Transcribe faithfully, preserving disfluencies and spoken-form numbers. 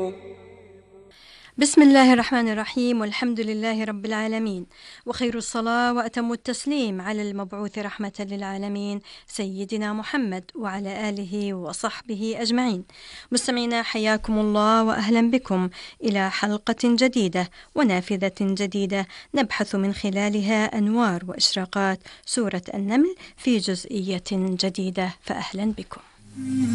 بسم الله الرحمن الرحيم، والحمد لله رب العالمين، وخير الصلاة وأتم التسليم على المبعوث رحمة للعالمين سيدنا محمد وعلى آله وصحبه أجمعين. مستمعينا حياكم الله وأهلا بكم إلى حلقة جديدة ونافذة جديدة نبحث من خلالها أنوار وإشراقات سورة النمل في جزئية جديدة، فأهلا بكم.